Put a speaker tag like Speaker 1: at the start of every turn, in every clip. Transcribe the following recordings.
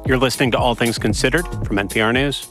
Speaker 1: You're listening to All Things Considered from NPR News.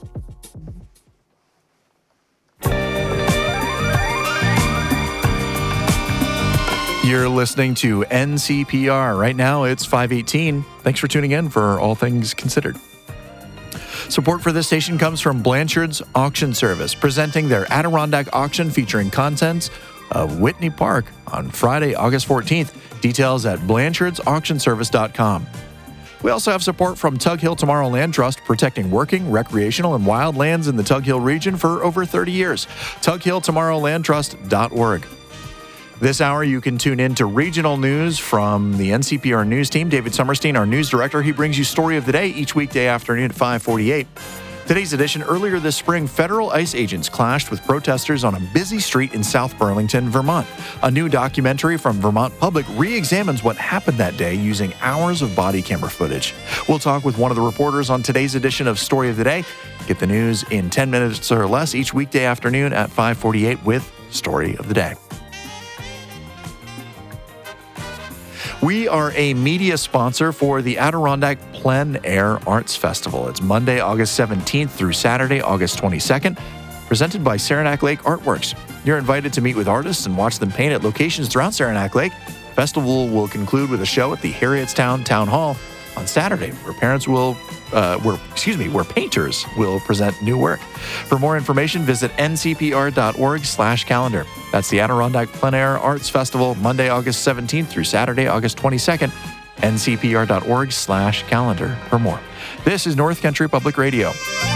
Speaker 2: You're listening to NCPR. Right now, it's 5:18. Thanks for tuning in for All Things Considered. Support for this station comes from Blanchard's Auction Service, presenting their Adirondack auction featuring contents of Whitney Park on Friday, August 14th. Details at blanchard'sauctionservice.com. We also have support from Tug Hill Tomorrow Land Trust, protecting working, recreational, and wild lands in the Tug Hill region for over 30 years. TugHillTomorrowLandTrust.org. This hour, you can tune in to regional news from the NCPR News team. David Summerstein, our news director, he brings you Story of the Day each weekday afternoon at 5:48. Today's edition: earlier this spring, federal ICE agents clashed with protesters on a busy street in South Burlington, Vermont. A new documentary from Vermont Public re-examines what happened that day using hours of body camera footage. We'll talk with one of the reporters on today's edition of Story of the Day. Get the news in 10 minutes or less each weekday afternoon at 5:48 with Story of the Day. We are a media sponsor for the Adirondack Plein Air Arts Festival. It's Monday, August 17th through Saturday, August 22nd, presented by Saranac Lake Artworks. You're invited to meet with artists and watch them paint at locations throughout Saranac Lake. The festival will conclude with a show at the Harrietstown Town Hall on Saturday, where painters will present new work. For more information, visit ncpr.org/calendar. That's the Adirondack Plein Air Arts Festival, Monday, August 17th through Saturday, August 22nd, ncpr.org/calendar for more. This is North Country Public Radio.